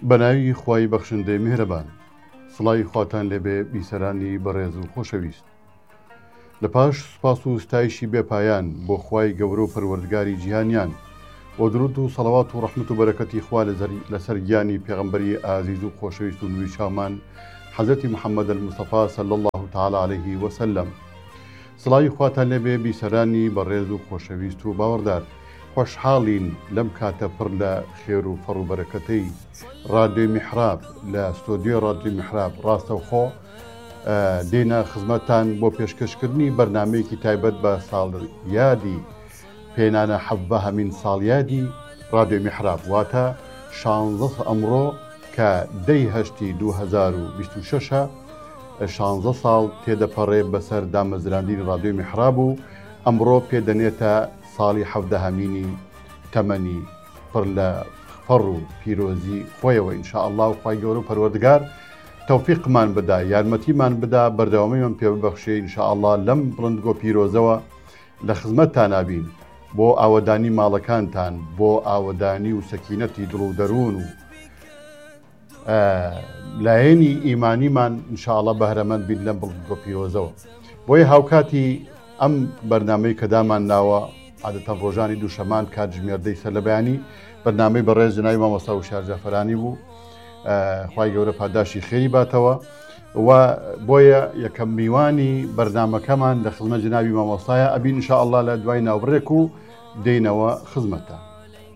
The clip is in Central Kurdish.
بەناوی خوای بەخشندەی میهرەبان، سڵای خواتان لێبێ بیسەرانی بەڕێز و خۆشەویست. لە پاش سوپاس و ستایشی بێپایان بۆ خوای گەورە و پەروەردگاری جیهانیان، بۆ درود و سەڵەوات و ڕەحمەت و بەرەکەتی خوا لەسەر گیانی پێغەمبەری ئازیز و خۆشەویست و نوری شامان حەزرەتی محەممەد المستەفا صلی الله تعالی عليه وسلم. سڵاوی خواتان لێبێ بیسەرانی بەڕێز و خۆشەویست و باوەڕدار، خۆشحاڵین لەم کاتە پڕ لە خێر و فەڕ و بەرەکەتەی ڕادیۆی میحراب لە ستۆدیۆ ڕادیۆی میحراب ڕاستەوخۆ دێنە خزمەتان بۆ پێشکەشکردنی بەرنامەیەکی تایبەت بە ساڵیادی پێنانە حەڤە هەمین ساڵیادی ڕادیۆی میحراب، واتە 16 ئەمڕۆ کە 10 2026 16 ساڵ تێدەپەڕێ بەسەر دامەزراندنی ڕادیۆی میحراب و ئەمڕۆ پێدەنێتە ساڵی 17 تەمەنی پڕ لە فەڕ و پیرۆزی خۆیەوە. ئینشاء الله و خوای گەورە و پەروەردگار تەوفیقمان بدا، یارمەتیمان بدا، بەردەوامیمان پێ ببەخشێ. ئینشاء الله لەم بڵندگۆ پیرۆزەوە لە خزمەتتان نابین بۆ ئاوەدانی ماڵەکانتان، بۆ ئاوەدانی و سەکینەتی دڵ و دەروون و لایەنی ئیمانیمان ئینشاء الله بەهرەمەند بین لەم بڵندگۆ پیرۆزەوە. بۆیە هاوکاتی ئەم بەرنامەی کە دامان ناوە عادەتەن ڕۆژانی دووشەمان کات ژمێردەی سەر لە بەیانی بەرنامەی بەڕێز جناوی مامۆستا وشار جەفەرانی بوو، خوای گەورە پاداشی خێری باتەوە. و بۆیە یەکەم میوانی بەرنامەکەمان لە خزمەت جناوی مامۆستایە ئەبین ئینشاء الله لە دوای ناوبڕێک و دێینەوە خزمەتە.